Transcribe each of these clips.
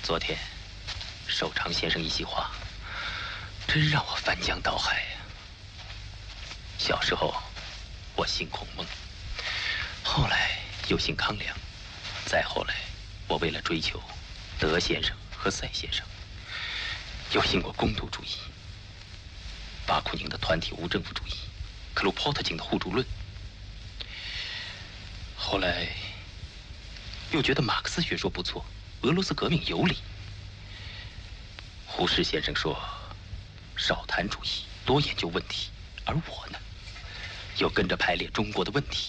昨天，守常先生一席话，真让我翻江倒海呀。小时候，我姓孔孟，后来又姓康梁，再后来，我为了追求德先生和赛先生，又信过公独主义、巴库宁的团体无政府主义、克鲁波特金的互助论。后来，又觉得马克思学说不错，俄罗斯革命有理。胡适先生说，少谈主义，多研究问题，而我呢，又跟着排列中国的问题。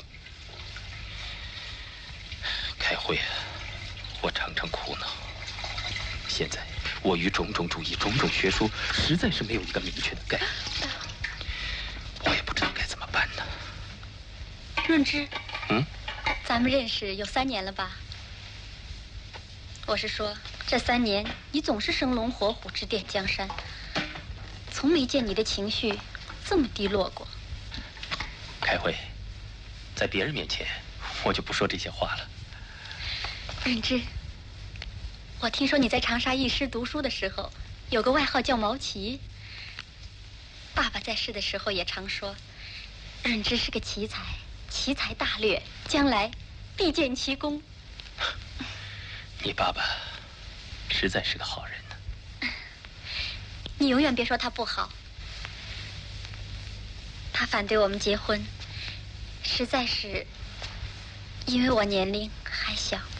开会啊，我常常苦恼。现在我与种种主义、种种学说，实在是没有一个明确的概念，我也不知道该怎么办呢。 润之，咱们认识有3年了吧？我是说，这3年你总是生龙活虎，指点江山，从没见你的情绪这么低落过。 开会，在别人面前，我就不说这些话了。 润之，我听说你在长沙义师读书的时候，有个外号叫毛奇。爸爸在世的时候也常说，润之是个奇才，奇才大略，将来必见奇功。 你爸爸实在是个好人呢。 你永远别说他不好。他反对我们结婚，实在是因为我年龄还小。